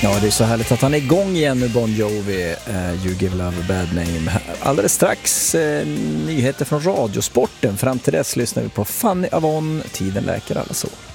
Ja, det är så härligt att han är igång igen nu, Bon Jovi, You Give Love a Bad Name. Alldeles strax nyheter från Radiosporten. Fram till dess lyssnar vi på Fanny Avon, Tiden läker alla sår.